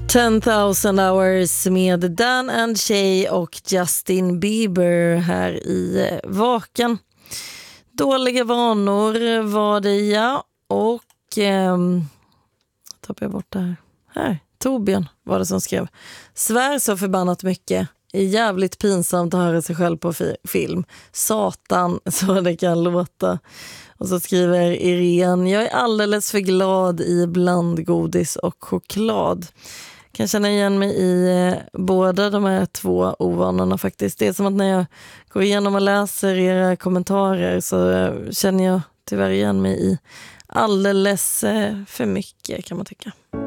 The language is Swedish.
10,000 hours med Dan and Shay och Justin Bieber här i Vaken. Dåliga vanor var det, ja. Och tappar jag bort det här. Torbjörn var det som skrev: svär så förbannat mycket. Är jävligt pinsamt att höra sig själv på film. Satan, så det kan låta. Och så skriver Irene: jag är alldeles för glad i blandgodis och choklad. Kan känna igen mig i båda de här två ovanorna faktiskt. Det är som att när jag går igenom och läser era kommentarer så känner jag tyvärr igen mig i alldeles för mycket, kan man tycka.